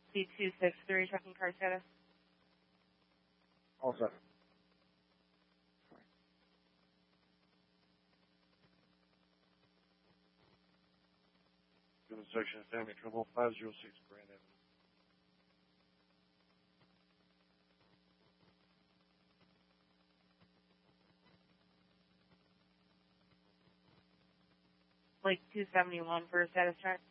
C263, checking car status. All set. Given section family trouble 506 Grand Avenue. Lake 271 for a status check.